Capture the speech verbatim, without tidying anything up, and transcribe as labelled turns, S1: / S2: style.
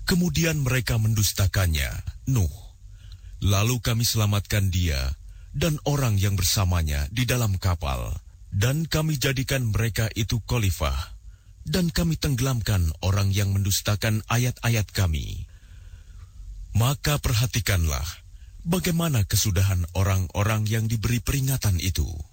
S1: Kemudian mereka mendustakannya, Nuh. Lalu kami selamatkan dia dan orang yang bersamanya di dalam kapal, dan kami jadikan mereka itu khalifah, dan kami tenggelamkan orang yang mendustakan ayat-ayat kami. Maka perhatikanlah bagaimana kesudahan orang-orang yang diberi peringatan itu.